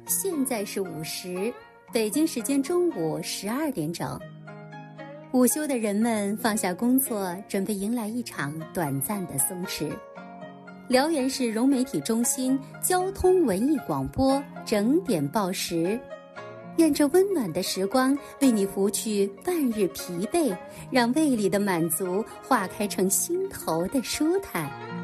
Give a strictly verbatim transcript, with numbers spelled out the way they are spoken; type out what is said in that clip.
现在是午时，北京时间中午十二点整。午休的人们放下工作，准备迎来一场短暂的松弛。辽源市融媒体中心交通文艺广播整点报时，愿这温暖的时光为你拂去半日疲惫，让胃里的满足化开成心头的舒坦。